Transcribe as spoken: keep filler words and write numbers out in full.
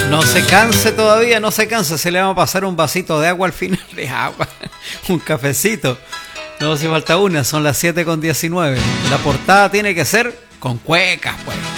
No se canse todavía, no se canse. Se le va a pasar un vasito de agua al final. De agua, un cafecito. No hace falta una, son las siete con diecinueve. La portada tiene que ser con cuecas, pues.